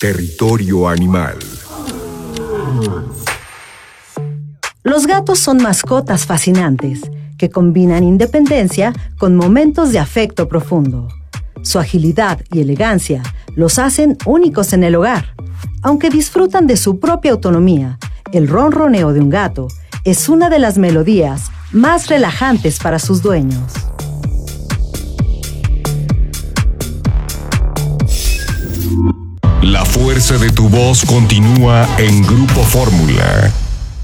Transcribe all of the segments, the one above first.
Territorio Animal. Los gatos son mascotas fascinantes que combinan independencia con momentos de afecto profundo. Su agilidad y elegancia los hacen únicos en el hogar. Aunque disfrutan de su propia autonomía, el ronroneo de un gato es una de las melodías más relajantes para sus dueños. La fuerza de tu voz continúa en Grupo Fórmula.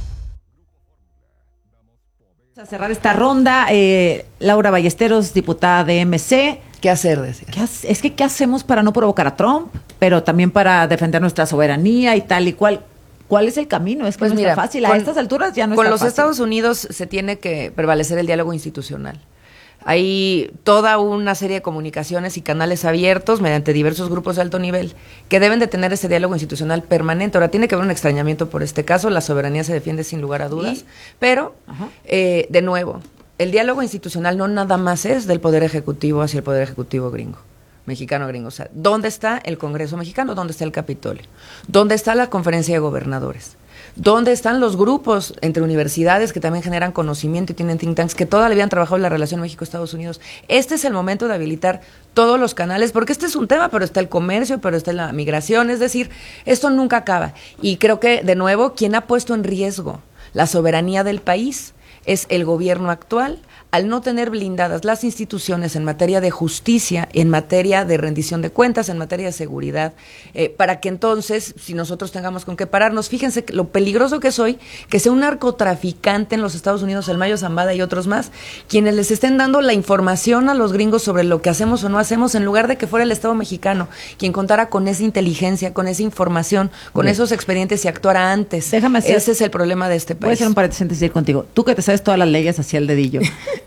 A cerrar esta ronda, Laura Ballesteros, diputada de MC. ¿Qué hacer? Decir? ¿Qué hacemos para no provocar a Trump, pero también para defender nuestra soberanía y tal y cual? ¿Cuál es el camino? Es que pues no está fácil. A estas alturas ya no está fácil. Con los Estados Unidos se tiene que prevalecer el diálogo institucional. Hay toda una serie de comunicaciones y canales abiertos mediante diversos grupos de alto nivel que deben de tener ese diálogo institucional permanente. Ahora, tiene que haber un extrañamiento por este caso, la soberanía se defiende sin lugar a dudas, pero, de nuevo, el diálogo institucional no nada más es del Poder Ejecutivo hacia el Poder Ejecutivo mexicano gringo. O sea, ¿dónde está el Congreso mexicano? ¿Dónde está el Capitolio? ¿Dónde está la Conferencia de Gobernadores? ¿Dónde están los grupos entre universidades que también generan conocimiento y tienen think tanks que todavía han trabajado en la relación México-Estados Unidos? Este es el momento de habilitar todos los canales, porque este es un tema, pero está el comercio, pero está la migración, es decir, esto nunca acaba. Y creo que, de nuevo, quien ha puesto en riesgo la soberanía del país es el gobierno actual, al no tener blindadas las instituciones en materia de justicia, en materia de rendición de cuentas, en materia de seguridad, para que entonces, si nosotros tengamos con qué pararnos, fíjense lo peligroso que es hoy, que sea un narcotraficante en los Estados Unidos, el Mayo Zambada y otros más, quienes les estén dando la información a los gringos sobre lo que hacemos o no hacemos, en lugar de que fuera el Estado mexicano quien contara con esa inteligencia, con esa información, con esos expedientes y actuara antes. Ese es el problema de este país. Voy a hacer un paréntesis antes de ir contigo. Tú que te sabes todas las leyes hacia el dedillo.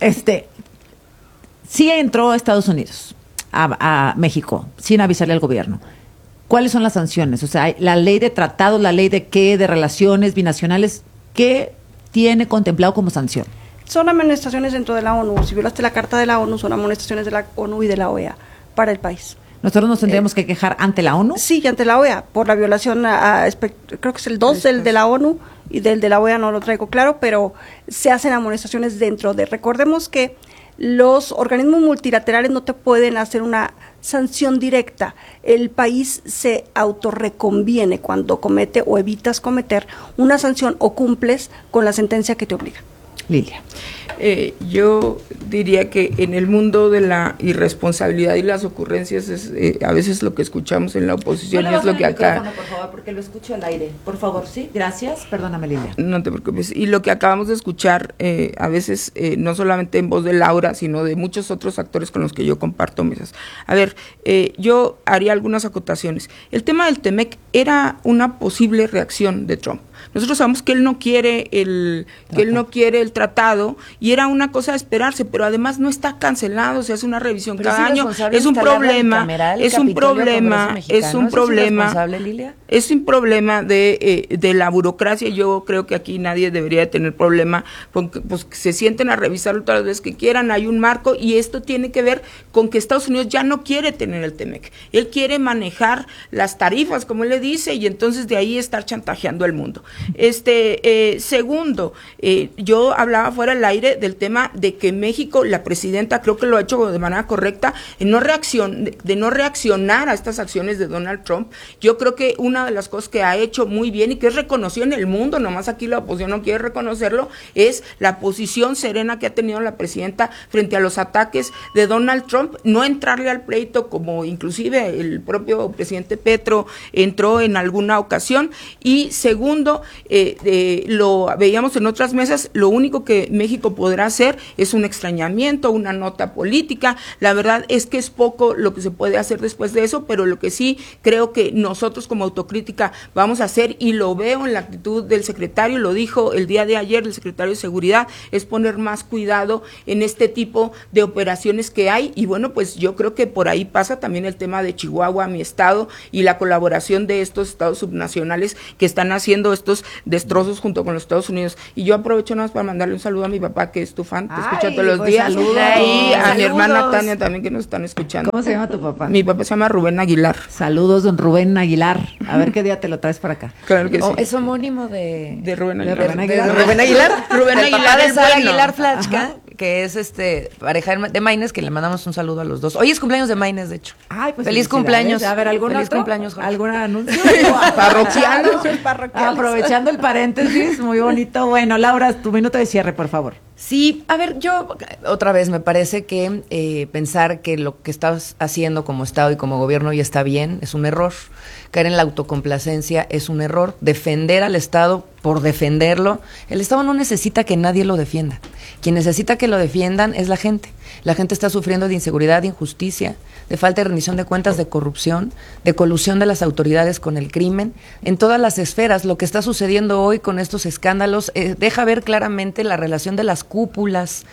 Sí entró a Estados Unidos, a México, sin avisarle al gobierno. ¿Cuáles son las sanciones? O sea, la ley de tratados, la ley de qué, de relaciones binacionales, ¿qué tiene contemplado como sanción? Son amonestaciones dentro de la ONU. Si violaste la Carta de la ONU, son amonestaciones de la ONU y de la OEA para el país. ¿Nosotros nos tendríamos que quejar ante la ONU? Sí, ante la OEA, por la violación, creo que es el 2 del de la ONU, y del de la OEA no lo traigo claro, pero se hacen amonestaciones dentro de. Recordemos que los organismos multilaterales no te pueden hacer una sanción directa. El país se autorreconviene cuando comete o evitas cometer una sanción o cumples con la sentencia que te obliga. Lilia. Yo diría que en el mundo de la irresponsabilidad y las ocurrencias es a veces lo que escuchamos en la oposición, y es lo que acá... Por favor, porque lo escucho al aire. Por favor, sí, gracias. Perdóname, Lilia. No te preocupes. Y lo que acabamos de escuchar, a veces, no solamente en voz de Laura, sino de muchos otros actores con los que yo comparto mesas. A ver, yo haría algunas acotaciones. El tema del TEMEC era una posible reacción de Trump. Nosotros sabemos que él no quiere el tratado, y era una cosa de esperarse, pero además no está cancelado, se hace una revisión cada año. Es un problema de la burocracia. Yo creo que aquí nadie debería tener problema, porque pues se sienten a revisarlo todas las veces que quieran. Hay un marco, y esto tiene que ver con que Estados Unidos ya no quiere tener el TEMEC. Él quiere manejar las tarifas, como él le dice, y entonces de ahí estar chantajeando al mundo. Segundo, yo hablaba fuera del aire del tema de que México, la presidenta, creo que lo ha hecho de manera correcta, de no reaccionar a estas acciones de Donald Trump. Yo creo que una de las cosas que ha hecho muy bien y que es reconocido en el mundo, nomás aquí la oposición no quiere reconocerlo, es la posición serena que ha tenido la presidenta frente a los ataques de Donald Trump, no entrarle al pleito como inclusive el propio presidente Petro entró en alguna ocasión. Y segundo, lo veíamos en otras mesas, lo único que México podrá hacer es un extrañamiento, una nota política. La verdad es que es poco lo que se puede hacer después de eso, pero lo que sí creo que nosotros como autocrítica vamos a hacer, y lo veo en la actitud del secretario, lo dijo el día de ayer el secretario de Seguridad, es poner más cuidado en este tipo de operaciones que hay. Y bueno, pues yo creo que por ahí pasa también el tema de Chihuahua, mi estado, y la colaboración de estos estados subnacionales que están haciendo estos destrozos junto con los Estados Unidos. Y yo aprovecho nada más para mandar mandarle un saludo a mi papá, que es tu fan, te Ay, escucha todos los pues, días. saludos. Y a mi hermana Saludos. Tania también, que nos están escuchando. ¿Cómo se llama tu papá? Mi papá se llama Rubén Aguilar. Saludos, don Rubén Aguilar. A ver qué día te lo traes para acá. Claro que sí. Es homónimo de Rubén Aguilar. Rubén Aguilar. de Rubén Aguilar. Rubén El Aguilar papá de es Sara bueno. Aguilar Flachka, que es pareja de Maines, que le mandamos un saludo a los dos. Hoy es cumpleaños de Maines, de hecho. Ay, pues Feliz felicidades. cumpleaños. A ver, ¿algún Feliz otro? cumpleaños, Jorge. ¿Algún anuncio? Parroquial. Aprovechando el paréntesis, muy bonito. Bueno, Laura, tu minuto de cierre, por favor. Sí, a ver, yo otra vez me parece que pensar que lo que estás haciendo como Estado y como gobierno ya está bien es un error. Caer en la autocomplacencia es un error. Defender al Estado por defenderlo. El Estado no necesita que nadie lo defienda. Quien necesita que lo defiendan es la gente. La gente está sufriendo de inseguridad, de injusticia, de falta de rendición de cuentas, de corrupción, de colusión de las autoridades con el crimen. En todas las esferas, lo que está sucediendo hoy con estos escándalos deja ver claramente la relación de las cúpulas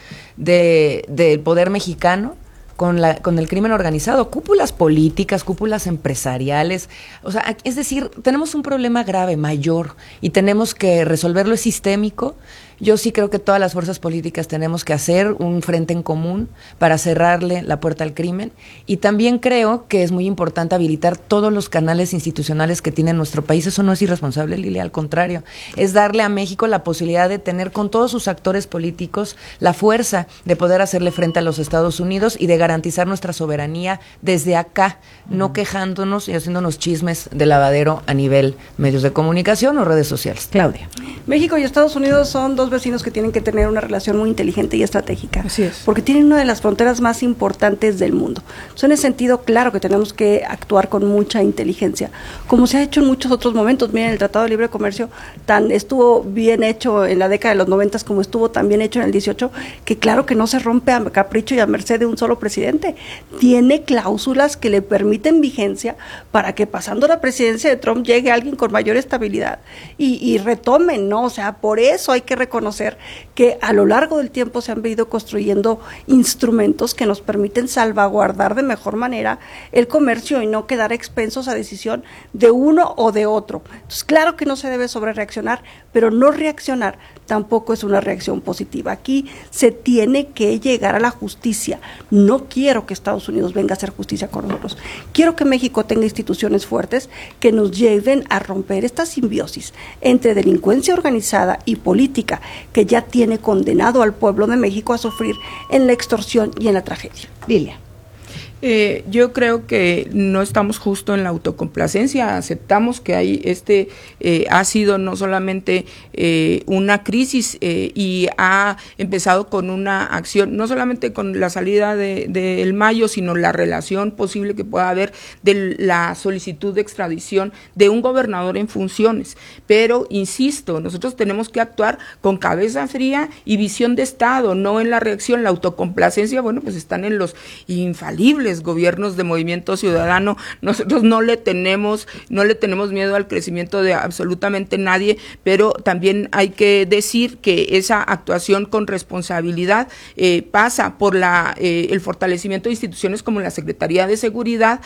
del poder mexicano con el crimen organizado, cúpulas políticas, cúpulas empresariales. O sea, es decir, tenemos un problema grave, mayor, y tenemos que resolverlo, es sistémico. Yo sí creo que todas las fuerzas políticas tenemos que hacer un frente en común para cerrarle la puerta al crimen, y también creo que es muy importante habilitar todos los canales institucionales que tiene nuestro país. Eso no es irresponsable, Lilia, al contrario, es darle a México la posibilidad de tener con todos sus actores políticos la fuerza de poder hacerle frente a los Estados Unidos y de garantizar nuestra soberanía desde acá, no quejándonos y haciéndonos chismes de lavadero a nivel medios de comunicación o redes sociales. Claudia. México y Estados Unidos son dos vecinos que tienen que tener una relación muy inteligente y estratégica. Así es. Porque tienen una de las fronteras más importantes del mundo. Entonces, en ese sentido, claro que tenemos que actuar con mucha inteligencia, como se ha hecho en muchos otros momentos. Miren, el Tratado de Libre Comercio estuvo bien hecho en la década de los 90 como estuvo también hecho en el 18, que claro que no se rompe a capricho y a merced de un solo presidente. Tiene cláusulas que le permiten vigencia para que pasando la presidencia de Trump llegue alguien con mayor estabilidad y retomen, ¿no? O sea, por eso hay que reconocer que a lo largo del tiempo se han venido construyendo instrumentos que nos permiten salvaguardar de mejor manera el comercio y no quedar expensos a decisión de uno o de otro. Entonces, claro que no se debe sobrereaccionar, pero no reaccionar tampoco es una reacción positiva. Aquí se tiene que llegar a la justicia. No quiero que Estados Unidos venga a hacer justicia con nosotros. Quiero que México tenga instituciones fuertes que nos lleven a romper esta simbiosis entre delincuencia organizada y política que ya tiene condenado al pueblo de México a sufrir en la extorsión y en la tragedia. Lilia. Yo creo que no estamos justo en la autocomplacencia. Aceptamos que hay ha sido no solamente una crisis y ha empezado con una acción, no solamente con la salida del Mayo, sino la relación posible que pueda haber de la solicitud de extradición de un gobernador en funciones. Pero, insisto, nosotros tenemos que actuar con cabeza fría y visión de Estado, no en la reacción. La autocomplacencia, bueno, pues están en los infalibles gobiernos de Movimiento Ciudadano. Nosotros no le tenemos miedo al crecimiento de absolutamente nadie, pero también hay que decir que esa actuación con responsabilidad pasa por el fortalecimiento de instituciones como la Secretaría de Seguridad,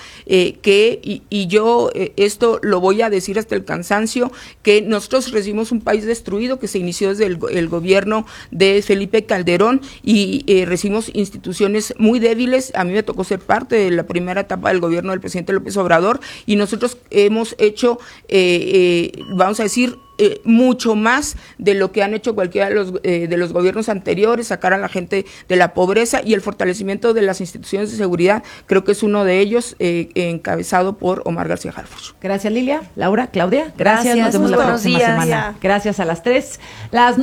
yo esto lo voy a decir hasta el cansancio, que nosotros recibimos un país destruido que se inició desde el gobierno de Felipe Calderón y recibimos instituciones muy débiles. A mí me tocó ser parte de la primera etapa del gobierno del presidente López Obrador y nosotros hemos hecho, vamos a decir, mucho más de lo que han hecho cualquiera de los gobiernos anteriores, sacar a la gente de la pobreza, y el fortalecimiento de las instituciones de seguridad creo que es uno de ellos, encabezado por Omar García Harfuch. Gracias, Lilia. Laura, Claudia, gracias. Nos vemos la Buenos próxima días. semana. Gracias a las 3. Las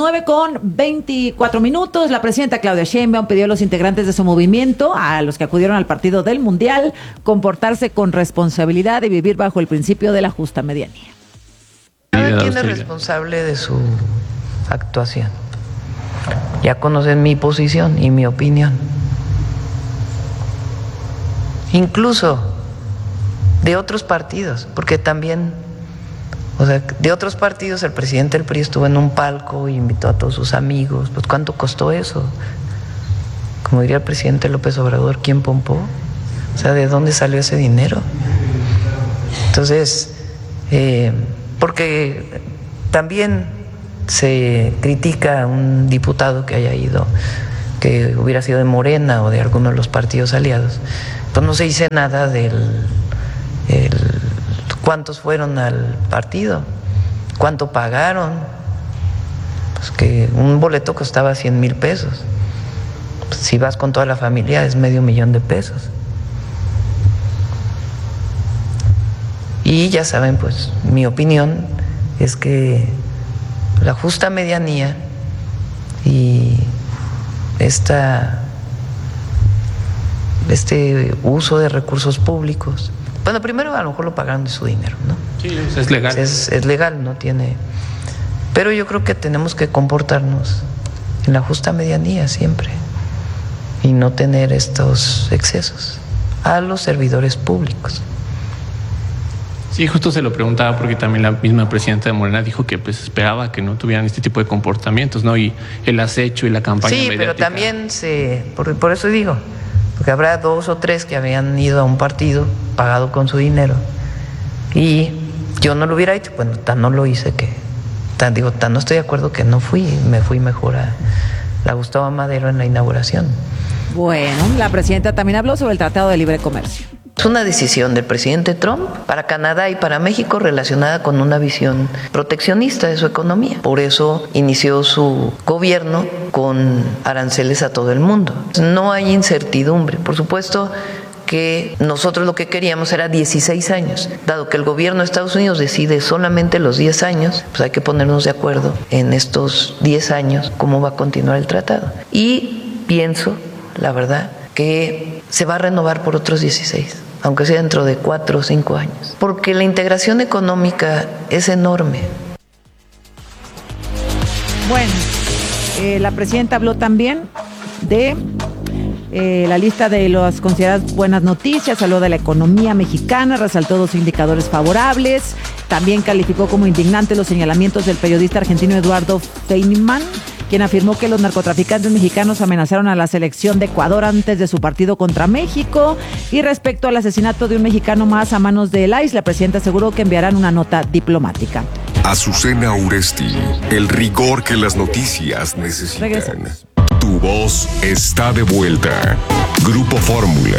9:24. La presidenta Claudia Sheinbaum pidió a los integrantes de su movimiento, a los que acudieron al partido del Mundial, comportarse con responsabilidad y vivir bajo el principio de la justa medianía. Cada quien es responsable de su actuación. Ya conocen mi posición y mi opinión. Incluso de otros partidos, porque también, de otros partidos el presidente del PRI estuvo en un palco y invitó a todos sus amigos. Pues ¿cuánto costó eso? Como diría el presidente López Obrador, ¿quién pompó? ¿De dónde salió ese dinero? Entonces, porque también se critica a un diputado que haya ido, que hubiera sido de Morena o de alguno de los partidos aliados, pues no se dice nada del cuántos fueron al partido, cuánto pagaron, pues que un boleto costaba 100,000 pesos. Pues si vas con toda la familia es $500,000 pesos. Y ya saben, pues mi opinión es que la justa medianía y este uso de recursos públicos, bueno, primero a lo mejor lo pagaron de su dinero, ¿no? Sí, es legal. Es legal, no tiene. Pero yo creo que tenemos que comportarnos en la justa medianía siempre y no tener estos excesos a los servidores públicos. Sí, justo se lo preguntaba porque también la misma presidenta de Morena dijo que pues esperaba que no tuvieran este tipo de comportamientos, ¿no? Y el acecho y la campaña mediática. Pero también por eso digo, porque habrá 2 o 3 que habían ido a un partido pagado con su dinero y yo no lo hubiera hecho, bueno, tan no lo hice que, tan no estoy de acuerdo que no fui, me fui mejor a la Gustavo Madero en la inauguración. Bueno, la presidenta también habló sobre el Tratado de Libre Comercio. Es una decisión del presidente Trump para Canadá y para México relacionada con una visión proteccionista de su economía. Por eso inició su gobierno con aranceles a todo el mundo. No hay incertidumbre. Por supuesto que nosotros lo que queríamos era 16 años. Dado que el gobierno de Estados Unidos decide solamente los 10 años, pues hay que ponernos de acuerdo en estos 10 años cómo va a continuar el tratado. Y pienso, la verdad, que se va a renovar por otros 16. Aunque sea dentro de 4 o 5 años, porque la integración económica es enorme. Bueno, la presidenta habló también de la lista de las consideradas buenas noticias, habló de la economía mexicana, resaltó 2 indicadores favorables, también calificó como indignantes los señalamientos del periodista argentino Eduardo Feynman, quien afirmó que los narcotraficantes mexicanos amenazaron a la selección de Ecuador antes de su partido contra México. Y respecto al asesinato de un mexicano más a manos del ICE, la presidenta aseguró que enviarán una nota diplomática. Azucena Uresti, el rigor que las noticias necesitan. Regresamos. Tu voz está de vuelta. Grupo Fórmula.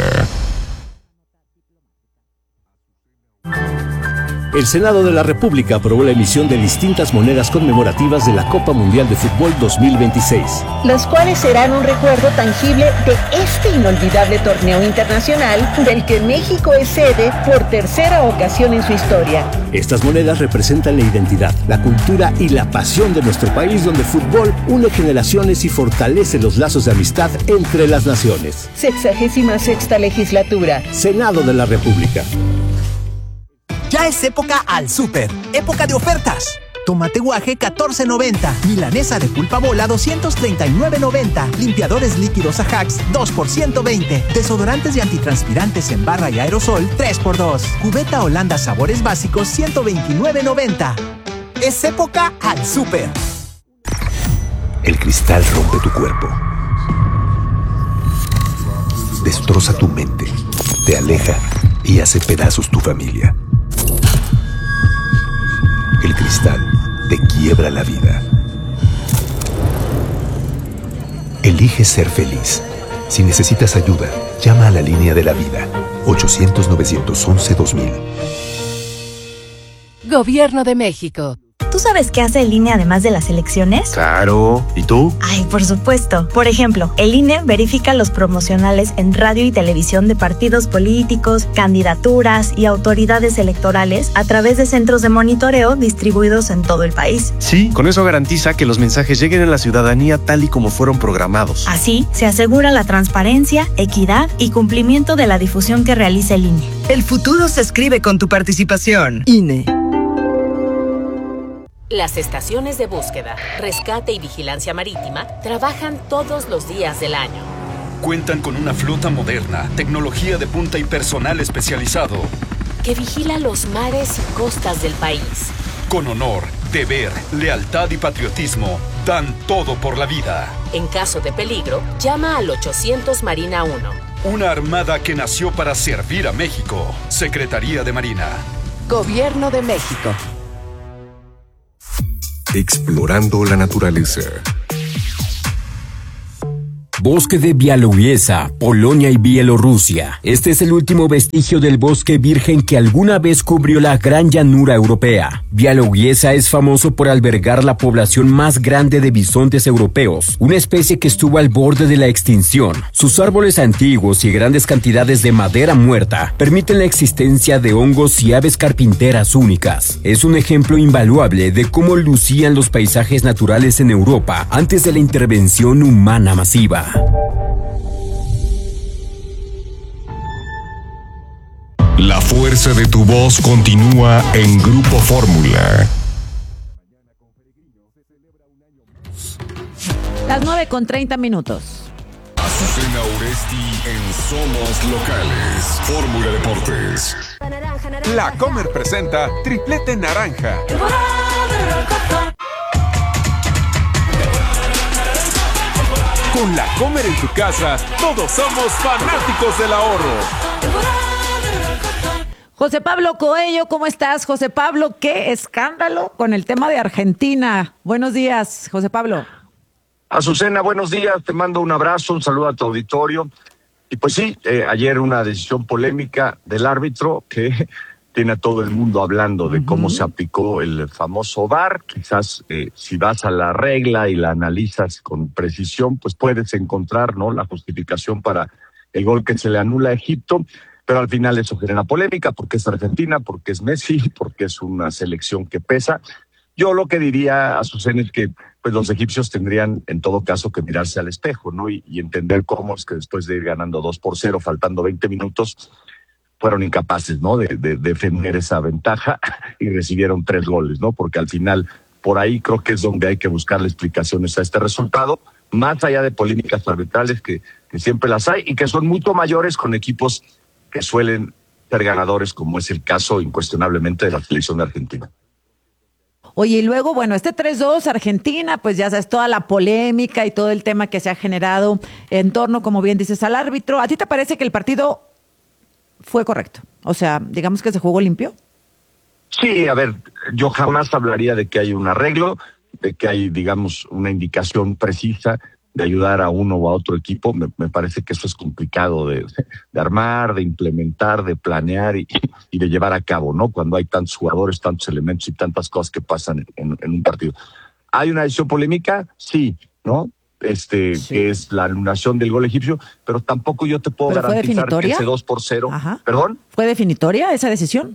El Senado de la República aprobó la emisión de distintas monedas conmemorativas de la Copa Mundial de Fútbol 2026. Las cuales serán un recuerdo tangible de este inolvidable torneo internacional del que México es sede por 3ª ocasión en su historia. Estas monedas representan la identidad, la cultura y la pasión de nuestro país, donde el fútbol une generaciones y fortalece los lazos de amistad entre las naciones. 66ª legislatura. Senado de la República. Ya es época al súper, época de ofertas. Tomate guaje $14.90, milanesa de pulpa bola $239.90, limpiadores líquidos Ajax 2 por $120, desodorantes y antitranspirantes en barra y aerosol 3x2, cubeta Holanda sabores básicos $129.90. Es época al súper. El cristal rompe tu cuerpo, destroza tu mente, te aleja y hace pedazos tu familia. El cristal te quiebra la vida. Elige ser feliz. Si necesitas ayuda, llama a la línea de la vida. 800-911-2000. Gobierno de México. ¿Tú sabes qué hace el INE además de las elecciones? Claro. ¿Y tú? Ay, por supuesto. Por ejemplo, el INE verifica los promocionales en radio y televisión de partidos políticos, candidaturas y autoridades electorales a través de centros de monitoreo distribuidos en todo el país. Sí, con eso garantiza que los mensajes lleguen a la ciudadanía tal y como fueron programados. Así, se asegura la transparencia, equidad y cumplimiento de la difusión que realiza el INE. El futuro se escribe con tu participación. INE. Las estaciones de búsqueda, rescate y vigilancia marítima trabajan todos los días del año. Cuentan con una flota moderna, tecnología de punta y personal especializado que vigila los mares y costas del país. Con honor, deber, lealtad y patriotismo, dan todo por la vida. En caso de peligro, llama al 800 Marina 1. Una armada que nació para servir a México. Secretaría de Marina. Gobierno de México. explorando la naturaleza. Bosque de Białowieża, Polonia y Bielorrusia. Este es el último vestigio del bosque virgen que alguna vez cubrió la gran llanura europea. Białowieża es famoso por albergar la población más grande de bisontes europeos, una especie que estuvo al borde de la extinción. Sus árboles antiguos y grandes cantidades de madera muerta permiten la existencia de hongos y aves carpinteras únicas. Es un ejemplo invaluable de cómo lucían los paisajes naturales en Europa antes de la intervención humana masiva. La fuerza de tu voz continúa en Grupo Fórmula. Las 9:30. Azucena Oresti en Somos Locales. Fórmula Deportes. La Comer presenta Triplete Naranja. Con La Comer en tu casa, todos somos fanáticos del ahorro. José Pablo Coello, ¿cómo estás, José Pablo? ¡Qué escándalo con el tema de Argentina! Buenos días, José Pablo. Azucena, buenos días, te mando un abrazo, un saludo a tu auditorio. Y pues sí, ayer una decisión polémica del árbitro que tiene a todo el mundo hablando de cómo se aplicó el famoso VAR. Quizás si vas a la regla y la analizas con precisión, pues puedes encontrar, ¿no?, la justificación para el gol que se le anula a Egipto, pero al final eso genera polémica porque es Argentina, porque es Messi, porque es una selección que pesa. Yo lo que diría, Azucena, es que pues los egipcios tendrían en todo caso que mirarse al espejo, ¿no? Y entender cómo es que después de ir ganando 2-0, faltando 20 minutos, fueron incapaces, ¿no?, de defender esa ventaja y recibieron 3 goles, ¿no? Porque al final, por ahí creo que es donde hay que buscarle explicaciones a este resultado, más allá de polémicas arbitrales que siempre las hay y que son mucho mayores con equipos que suelen ser ganadores, como es el caso incuestionablemente de la selección de Argentina. Oye, y luego, bueno, este 3-2 Argentina, pues ya sabes, toda la polémica y todo el tema que se ha generado en torno, como bien dices, al árbitro. ¿A ti te parece que el partido fue correcto? O sea, digamos que se jugó limpio. Sí, a ver, yo jamás hablaría de que hay un arreglo, de que hay, digamos, una indicación precisa de ayudar a uno o a otro equipo. Me parece que eso es complicado de armar, de implementar, de planear y de llevar a cabo, ¿no? Cuando hay tantos jugadores, tantos elementos y tantas cosas que pasan en un partido. ¿Hay una decisión polémica? Sí, ¿no? Sí. Que es la anulación del gol egipcio, pero tampoco yo te puedo garantizar que ese 2-0... Ajá. ¿Perdón? ¿Fue definitoria esa decisión?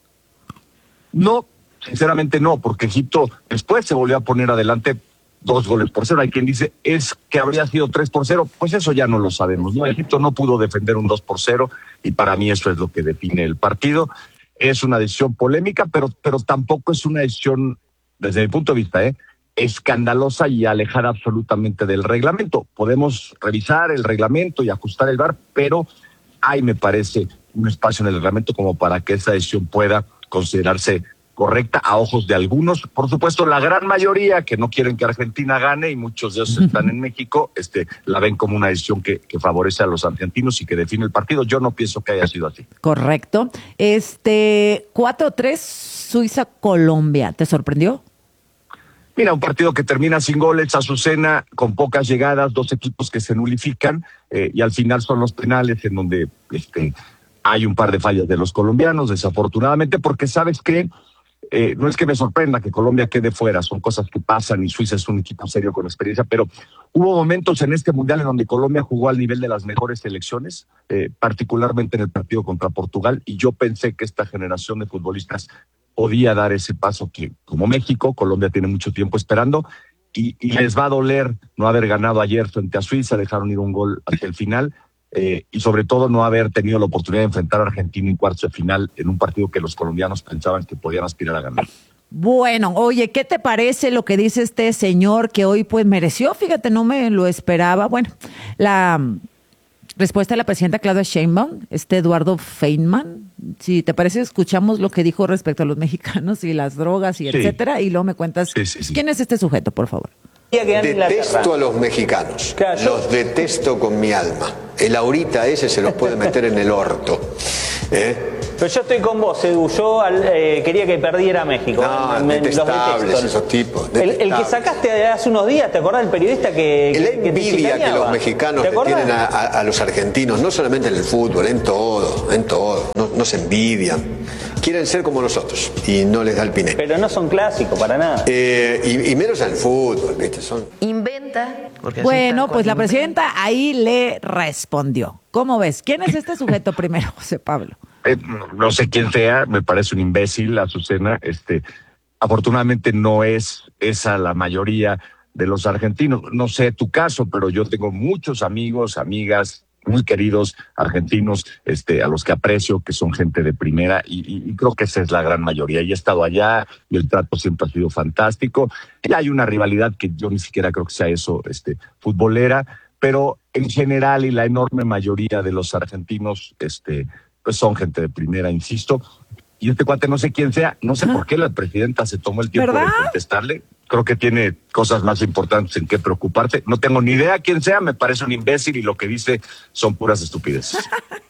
No, sinceramente no, porque Egipto después se volvió a poner adelante 2-0. Hay quien dice es que habría sido 3-0, pues eso ya no lo sabemos, ¿no? Egipto no pudo defender un 2-0 y para mí eso es lo que define el partido. Es una decisión polémica, pero tampoco es una decisión, desde mi punto de vista, escandalosa y alejada absolutamente del reglamento. Podemos revisar el reglamento y ajustar el VAR, pero hay, me parece, un espacio en el reglamento como para que esa decisión pueda considerarse correcta a ojos de algunos. Por supuesto, la gran mayoría que no quieren que Argentina gane, y muchos de ellos están en México, la ven como una decisión que favorece a los argentinos y que define el partido. Yo no pienso que haya sido así. Correcto. 4-3 Suiza-Colombia. ¿Te sorprendió? Mira, un partido que termina sin goles, Azucena, con pocas llegadas, 2 equipos que se nulifican, y al final son los penales en donde hay un par de fallas de los colombianos, desafortunadamente, porque sabes que no es que me sorprenda que Colombia quede fuera, son cosas que pasan y Suiza es un equipo serio con experiencia, pero hubo momentos en este mundial en donde Colombia jugó al nivel de las mejores selecciones, particularmente en el partido contra Portugal, y yo pensé que esta generación de futbolistas podía dar ese paso que, como México, Colombia tiene mucho tiempo esperando, y les va a doler no haber ganado ayer frente a Suiza, dejaron ir un gol hacia el final, y sobre todo no haber tenido la oportunidad de enfrentar a Argentina en cuartos de final en un partido que los colombianos pensaban que podían aspirar a ganar. Bueno, oye, ¿qué te parece lo que dice este señor que hoy pues mereció? Fíjate, no me lo esperaba. Bueno, la respuesta de la presidenta Claudia Sheinbaum, Eduardo Feynman. Si te parece, escuchamos lo que dijo respecto a los mexicanos y las drogas y etcétera, y luego me cuentas quién es este sujeto, por favor. Detesto a los mexicanos, los detesto con mi alma. El ahorita ese se los puede meter en el orto. Pero yo estoy con vos, Edu. Yo quería que perdiera México. No, detestables esos tipos. El que sacaste hace unos días, ¿te acordás del periodista que la envidia que los mexicanos le tienen a los argentinos, no solamente en el fútbol, en todo. No se envidian. Quieren ser como nosotros y no les da el pinete. Pero no son clásicos para nada. Y menos en el fútbol, ¿viste? Inventa. Bueno, pues la presidenta ahí le respondió. ¿Cómo ves? ¿Quién es este sujeto primero, José Pablo? No sé quién sea, me parece un imbécil, Azucena. Afortunadamente no es esa la mayoría de los argentinos. No sé tu caso, pero yo tengo muchos amigos, amigas muy queridos argentinos, a los que aprecio, que son gente de primera, y creo que esa es la gran mayoría. Y he estado allá y el trato siempre ha sido fantástico. Y hay una rivalidad que yo ni siquiera creo que sea eso, futbolera, pero en general y la enorme mayoría de los argentinos, pues son gente de primera, insisto. Y este cuate no sé quién sea, no sé por qué la presidenta se tomó el tiempo de contestarle. Creo que tiene cosas más importantes en qué preocuparse. No tengo ni idea quién sea, me parece un imbécil y lo que dice son puras estupideces.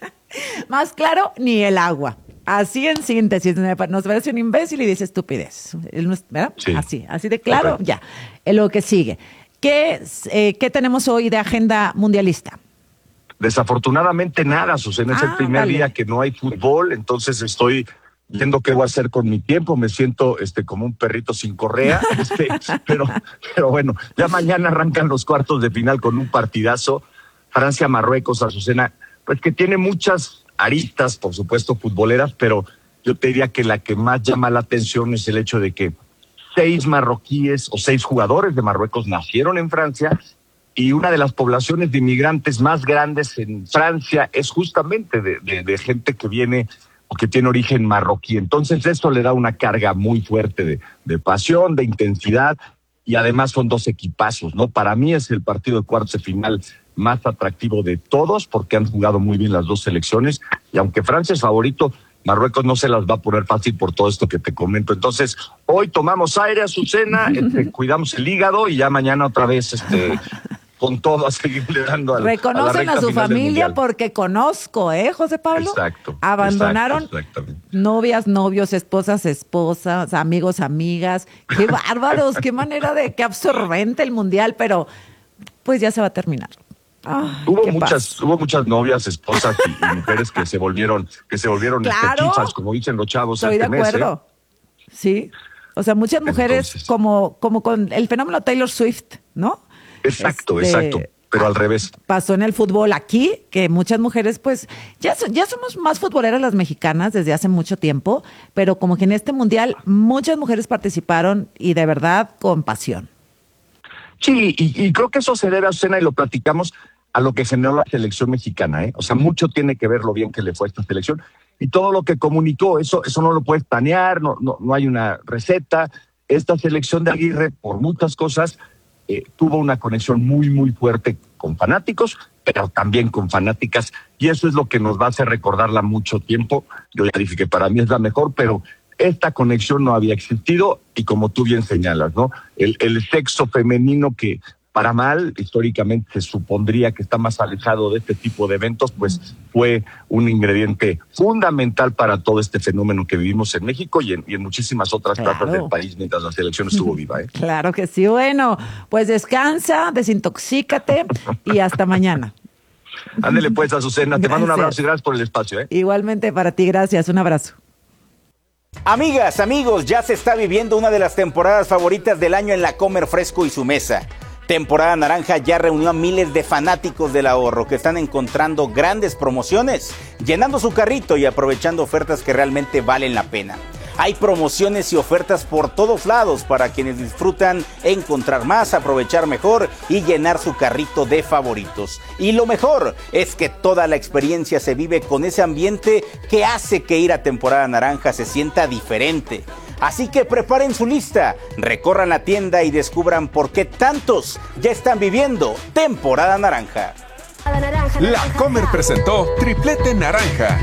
Más claro, ni el agua. Así en síntesis, nos parece un imbécil y dice estupidez. ¿Verdad? Sí. Así de claro, okay. Ya. Lo que sigue. ¿Qué tenemos hoy de agenda mundialista? Desafortunadamente nada, Susana. Es el primer día que no hay fútbol, entonces estoy viendo qué voy a hacer con mi tiempo. Me siento como un perrito sin correa, pero bueno, ya mañana arrancan los cuartos de final con un partidazo. Francia-Marruecos, Azucena, pues que tiene muchas aristas, por supuesto, futboleras, pero yo te diría que la que más llama la atención es el hecho de que 6 marroquíes o 6 jugadores de Marruecos nacieron en Francia, y una de las poblaciones de inmigrantes más grandes en Francia es justamente de gente que viene o que tiene origen marroquí. Entonces esto le da una carga muy fuerte de pasión, de intensidad, y además son 2 equipazos, ¿no? Para mí es el partido de cuartos de final más atractivo de todos, porque han jugado muy bien las 2 selecciones, y aunque Francia es favorito, Marruecos no se las va a poner fácil por todo esto que te comento. Entonces, hoy tomamos aire, Azucena, cuidamos el hígado, y ya mañana otra vez con todo a seguirle dando reconocen a su familia, porque conozco, José Pablo. Exacto. Abandonaron novias, novios, esposas, amigos, amigas. Qué bárbaros, qué manera qué absorbente el mundial, pero pues ya se va a terminar. Hubo muchas novias, esposas y mujeres que se volvieron chifas, como dicen los chavos. Estoy de acuerdo. Sí. O sea, muchas mujeres como con el fenómeno Taylor Swift, ¿no? Exacto, pero al revés. Pasó en el fútbol aquí, que muchas mujeres, pues, ya somos más futboleras las mexicanas desde hace mucho tiempo, pero como que en este mundial muchas mujeres participaron, y de verdad con pasión. Sí, y creo que eso se debe, Azucena, y lo platicamos, a lo que generó la selección mexicana, O sea, mucho tiene que ver lo bien que le fue a esta selección, y todo lo que comunicó, eso no lo puedes planear, no hay una receta. Esta selección de Aguirre, por muchas cosas, tuvo una conexión muy, muy fuerte con fanáticos, pero también con fanáticas, y eso es lo que nos va a hacer recordarla mucho tiempo. Yo ya dije que para mí es la mejor, pero esta conexión no había existido, y como tú bien señalas, ¿no? El sexo femenino, que para mal, históricamente se supondría que está más alejado de este tipo de eventos, pues fue un ingrediente fundamental para todo este fenómeno que vivimos en México y en muchísimas otras plazas del país mientras la selección estuvo viva. Claro que sí. Bueno, pues descansa, desintoxícate y hasta mañana. Ándele pues, Azucena, te mando un abrazo y gracias por el espacio. Igualmente para ti, gracias, un abrazo. Amigas, amigos, ya se está viviendo una de las temporadas favoritas del año en la Comer Fresco y su mesa. Temporada Naranja ya reunió a miles de fanáticos del ahorro que están encontrando grandes promociones, llenando su carrito y aprovechando ofertas que realmente valen la pena. Hay promociones y ofertas por todos lados para quienes disfrutan encontrar más, aprovechar mejor y llenar su carrito de favoritos. Y lo mejor es que toda la experiencia se vive con ese ambiente que hace que ir a Temporada Naranja se sienta diferente. Así que preparen su lista, recorran la tienda y descubran por qué tantos ya están viviendo Temporada Naranja. La Comer presentó Triplete Naranja.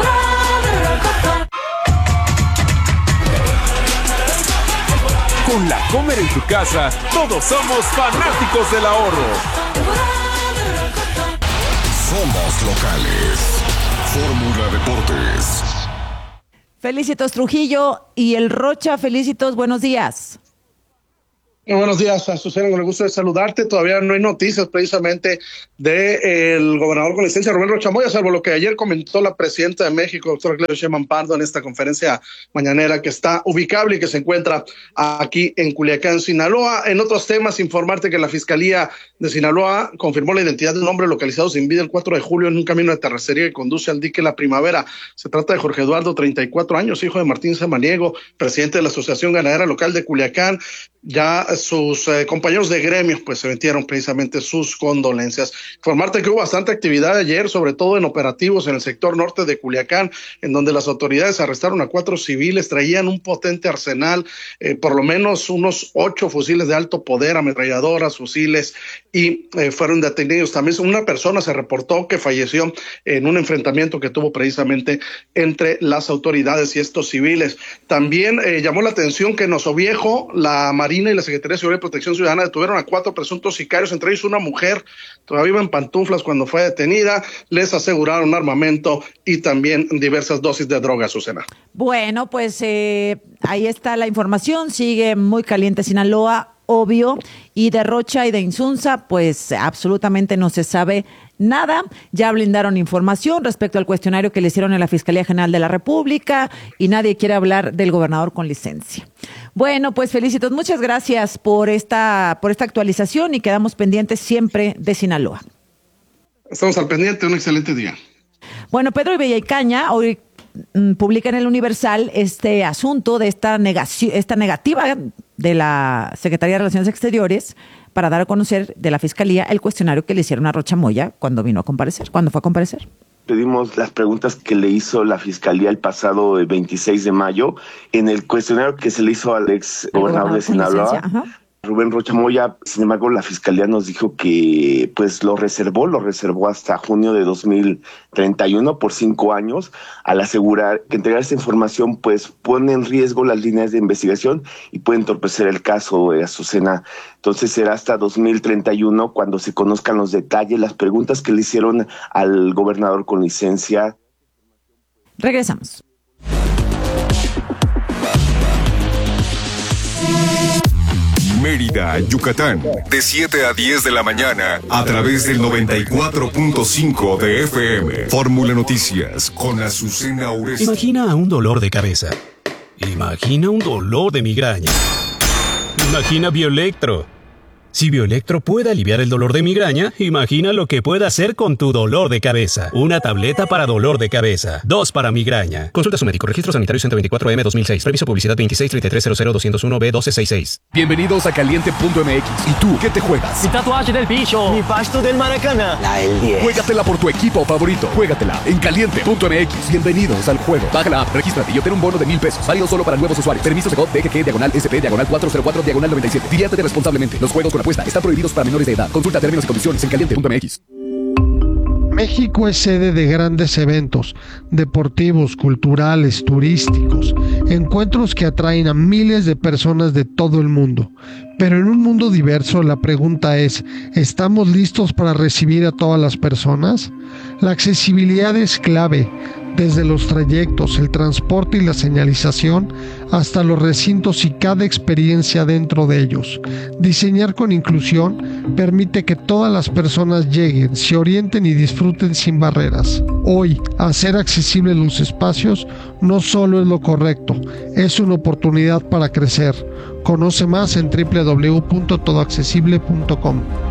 Con La Comer en tu casa, todos somos fanáticos del ahorro. Somos locales. Fórmula Deportes. Felicitos Trujillo y el Rocha, felicitos, buenos días. Muy buenos días, Azucena, con el gusto de saludarte. Todavía no hay noticias precisamente del gobernador con licencia, Rubén Rocha Moya, salvo lo que ayer comentó la presidenta de México, doctora Claudia Sheinbaum Pardo, en esta conferencia mañanera que está ubicable y que se encuentra aquí en Culiacán, Sinaloa. En otros temas, informarte que la Fiscalía de Sinaloa confirmó la identidad de un hombre localizado sin vida el 4 de julio en un camino de terracería que conduce al dique La Primavera. Se trata de Jorge Eduardo, 34 años, hijo de Martín Samaniego, presidente de la Asociación Ganadera Local de Culiacán. Ya sus compañeros de gremio pues se metieron precisamente sus condolencias. Informarte que hubo bastante actividad ayer, sobre todo en operativos en el sector norte de Culiacán, en donde las autoridades arrestaron a 4 civiles, traían un potente arsenal, por lo menos unos 8 fusiles de alto poder, ametralladoras, fusiles, y fueron detenidos. También una persona se reportó que falleció en un enfrentamiento que tuvo precisamente entre las autoridades y estos civiles. También llamó la atención que en Osobiejo, la Marina y la Secretaría de Seguridad y Protección Ciudadana detuvieron a 4 presuntos sicarios, entre ellos una mujer, todavía iba en pantuflas cuando fue detenida. Les aseguraron armamento y también diversas dosis de droga, Azucena. Bueno, pues ahí está la información, sigue muy caliente Sinaloa, obvio, y de Rocha y de Insunza, pues absolutamente no se sabe nada. Ya blindaron información respecto al cuestionario que le hicieron en la Fiscalía General de la República y nadie quiere hablar del gobernador con licencia. Bueno, pues felicitos, muchas gracias por esta actualización y quedamos pendientes siempre de Sinaloa. Estamos al pendiente, un excelente día. Bueno, Pedro Ibella y Caña hoy publica en el Universal este asunto de esta negativa de la Secretaría de Relaciones Exteriores para dar a conocer de la Fiscalía el cuestionario que le hicieron a Rocha Moya cuando fue a comparecer. Pedimos las preguntas que le hizo la Fiscalía el pasado 26 de mayo en el cuestionario que se le hizo al ex gobernador de Sinaloa, Rubén Rocha Moya. Sin embargo, la Fiscalía nos dijo que pues lo reservó hasta junio de 2031 por 5 años, al asegurar que entregar esta información pues pone en riesgo las líneas de investigación y puede entorpecer el caso, Azucena. Entonces será hasta 2031 cuando se conozcan los detalles, las preguntas que le hicieron al gobernador con licencia. Regresamos. Mérida, Yucatán, de 7 a 10 de la mañana, a través del 94.5 de FM. Fórmula Noticias, con Azucena Oresti. Imagina un dolor de cabeza. Imagina un dolor de migraña. Imagina Bioelectro. Si Bioelectro puede aliviar el dolor de migraña, imagina lo que puede hacer con tu dolor de cabeza. Una tableta para dolor de cabeza, 2 para migraña. Consulta a su médico. Registro sanitario 124M 2006. Reviso publicidad 2633000201B1266. Bienvenidos a Caliente.mx. ¿Y tú qué te juegas? Mi tatuaje del bicho. Mi pasto del Maracaná. La del 10. Juégatela por tu equipo favorito. Juégatela en Caliente.mx. Bienvenidos al juego. Baja la app, regístrate y obtén un bono de $1,000. Válido solo para nuevos usuarios. Permiso de DGG/SP/404/97. Diviértete responsablemente. Los juegos con están prohibidos para menores de edad. Consulta términos y condiciones en Caliente.mx. México es sede de grandes eventos deportivos, culturales, turísticos, encuentros que atraen a miles de personas de todo el mundo. Pero en un mundo diverso, la pregunta es, ¿estamos listos para recibir a todas las personas? La accesibilidad es clave, desde los trayectos, el transporte y la señalización, hasta los recintos y cada experiencia dentro de ellos. Diseñar con inclusión permite que todas las personas lleguen, se orienten y disfruten sin barreras. Hoy, hacer accesibles los espacios no solo es lo correcto, es una oportunidad para crecer. Conoce más en www.todoaccesible.com.